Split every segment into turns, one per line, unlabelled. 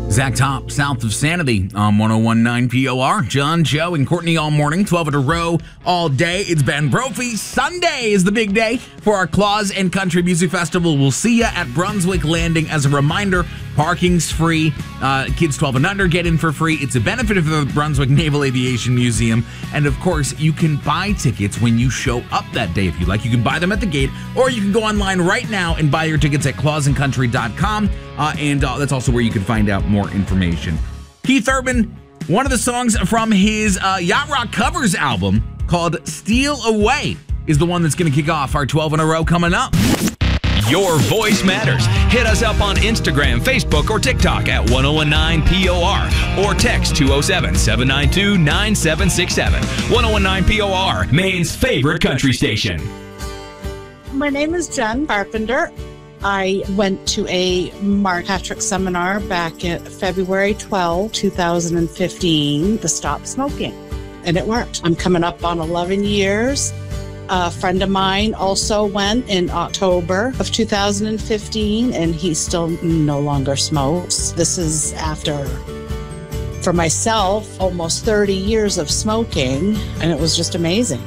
Zach Top, south of Sanity on 101.9 POR. John, Joe, and Courtney all morning, 12 in a row, all day. It's Ben Brophy. Sunday is the big day for our Claus and Country Music Festival. We'll see you at Brunswick Landing. As a reminder, parking's free. Kids 12 and under get in for free. It's a benefit of the Brunswick Naval Aviation Museum. And of course, you can buy tickets when you show up that day if you like. You can buy them at the gate, or you can go online right now and buy your tickets at clausandcountry.com. And that's also where you can find out more information. Keith Urban, one of the songs from his Yacht Rock Covers album called Steal Away is the one that's going to kick off our 12 in a row coming up.
Your voice matters. Hit us up on Instagram, Facebook, or TikTok at 1019 POR or text 207-792-9767. 1019 POR, Maine's favorite country station.
My name is Jen Carpenter. I went to a Mark Patrick seminar back in February 12, 2015, to stop smoking, and it worked. I'm coming up on 11 years. A friend of mine also went in October of 2015, and he still no longer smokes. This is after, for myself, almost 30 years of smoking, and it was just amazing.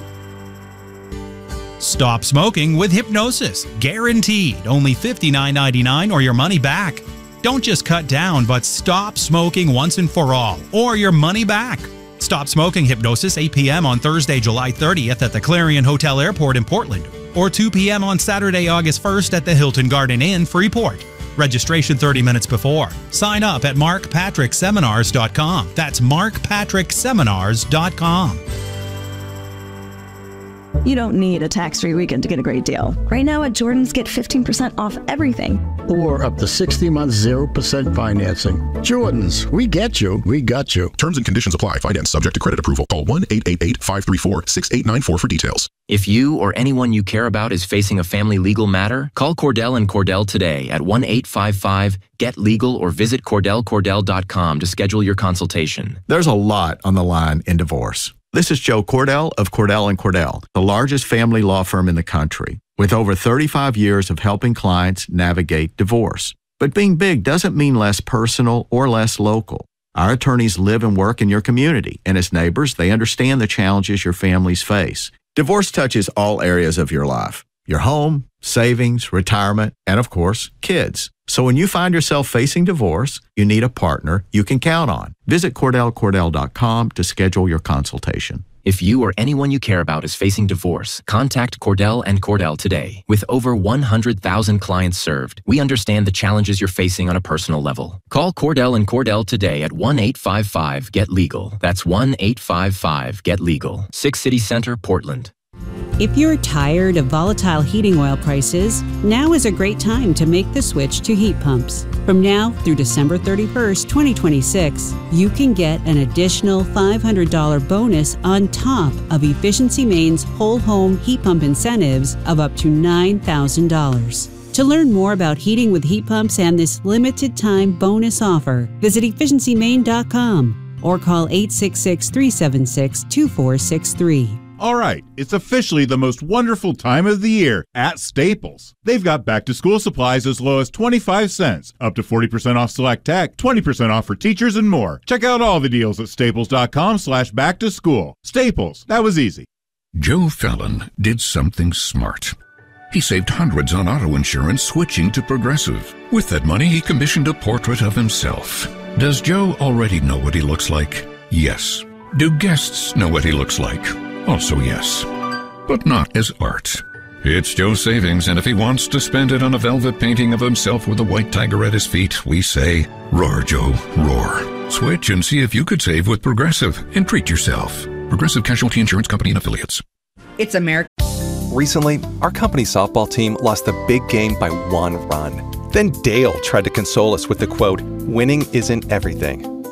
Stop smoking with hypnosis. Guaranteed. Only $59.99 or your money back. Don't just cut down, but stop smoking once and for all, or your money back. Stop Smoking Hypnosis, 8 p.m. on Thursday, July 30th at the Clarion Hotel Airport in Portland, or 2 p.m. on Saturday, August 1st at the Hilton Garden Inn, Freeport. Registration 30 minutes before. Sign up at markpatrickseminars.com. That's markpatrickseminars.com.
You don't need a tax-free weekend to get a great deal. Right now at Jordan's, get 15% off everything.
Or up to 60 months, 0% financing. Jordan's, we get you. We got you.
Terms and conditions apply. Finance subject to credit approval. Call 1-888-534-6894 for details.
If you or anyone you care about is facing a family legal matter, call Cordell & Cordell today at 1-855-GET-LEGAL or visit CordellCordell.com to schedule your consultation.
There's a lot on the line in divorce. This is Joe Cordell of Cordell & Cordell, the largest family law firm in the country, with over 35 years of helping clients navigate divorce. But being big doesn't mean less personal or less local. Our attorneys live and work in your community, and as neighbors, they understand the challenges your families face. Divorce touches all areas of your life: your home, savings, retirement, and of course, kids. So when you find yourself facing divorce, you need a partner you can count on. Visit CordellCordell.com to schedule your consultation.
If you or anyone you care about is facing divorce, contact Cordell & Cordell today. With over 100,000 clients served, we understand the challenges you're facing on a personal level. Call Cordell & Cordell today at 1-855-GET-LEGAL. That's 1-855-GET-LEGAL. 6 City Center, Portland.
If you're tired of volatile heating oil prices, now is a great time to make the switch to heat pumps. From now through December 31st, 2026, you can get an additional $500 bonus on top of Efficiency Maine's whole home heat pump incentives of up to $9,000. To learn more about heating with heat pumps and this limited time bonus offer, visit efficiencymaine.com or call 866-376-2463.
All right, it's officially the most wonderful time of the year at Staples. They've got back-to-school supplies as low as 25 cents, up to 40% off select tech, 20% off for teachers, and more. Check out all the deals at staples.com/back-to-school. Staples, that was easy.
Joe Fallon did something smart. He saved hundreds on auto insurance switching to Progressive. With that money, he commissioned a portrait of himself. Does Joe already know what he looks like? Yes. Do guests know what he looks like? Also yes, but not as art. It's Joe's savings, and if he wants to spend it on a velvet painting of himself with a white tiger at his feet, we say, roar, Joe, roar. Switch and see if you could save with Progressive and treat yourself. Progressive Casualty Insurance Company and Affiliates.
It's America.
Recently, our company softball team lost the big game by 1 run. Then Dale tried to console us with the quote, "Winning isn't everything."